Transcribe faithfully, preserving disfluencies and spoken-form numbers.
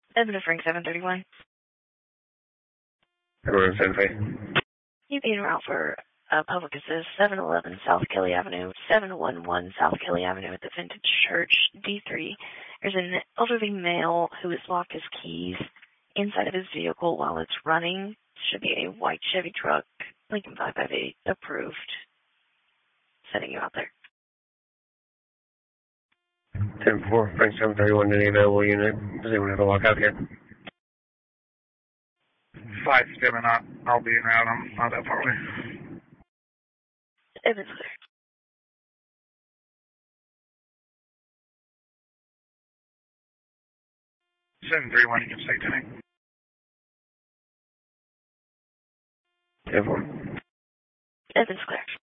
Edmund to Frank seven thirty-one. Everyone seven five. You being route for uh, public assist, seven eleven South Kelly Avenue, seven one one South Kelly Avenue at the Vintage Church, D three. There's an elderly male who has locked his keys inside of his vehicle while it's running. Should be a white Chevy truck, Lincoln five five eight, approved. Sending you out there. ten four, Frank seven thirty-one, any available unit. Does anyone have a lockout yet? five seven, I'll, I'll be in route. I'm not that far away. If it's clear. seven three one, you can stay tonight. ten four. If it's clear.